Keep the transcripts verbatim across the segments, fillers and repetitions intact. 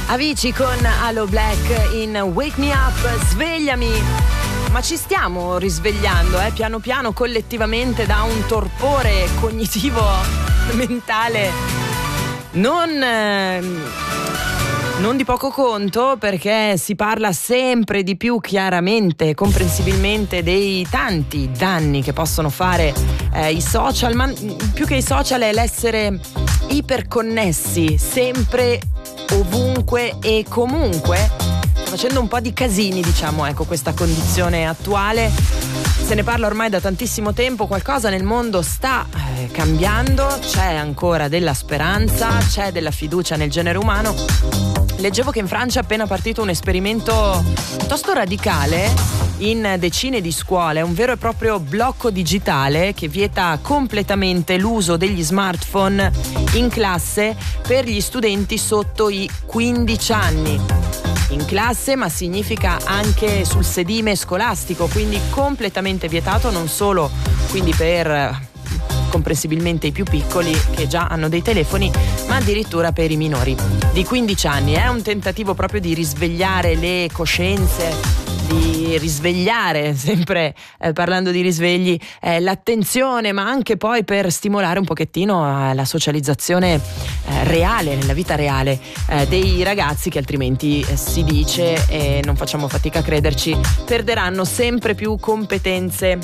Avicii con Aloe Black in Wake Me Up, svegliami. Ma ci stiamo risvegliando, eh, piano piano, collettivamente, da un torpore cognitivo, mentale non, eh, non di poco conto, perché si parla sempre di più chiaramente, comprensibilmente, dei tanti danni che possono fare eh, i social, ma più che i social è l'essere iperconnessi, sempre, ovunque e comunque, facendo un po' di casini, diciamo, ecco, questa condizione attuale. Se ne parla ormai da tantissimo tempo, qualcosa nel mondo sta eh, cambiando, c'è ancora della speranza, c'è della fiducia nel genere umano. Leggevo che in Francia è appena partito un esperimento piuttosto radicale in decine di scuole, un vero e proprio blocco digitale che vieta completamente l'uso degli smartphone in classe per gli studenti sotto i quindici anni. In classe, ma significa anche sul sedime scolastico, quindi completamente vietato, non solo quindi per comprensibilmente i più piccoli che già hanno dei telefoni, ma addirittura per i minori di quindici anni. È un tentativo proprio di risvegliare le coscienze, di risvegliare, sempre eh, parlando di risvegli, eh, l'attenzione, ma anche poi per stimolare un pochettino eh, la socializzazione eh, reale, nella vita reale eh, dei ragazzi, che altrimenti eh, si dice, e non facciamo fatica a crederci, perderanno sempre più competenze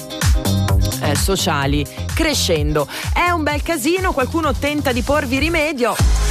eh, sociali crescendo. È un bel casino, qualcuno tenta di porvi rimedio.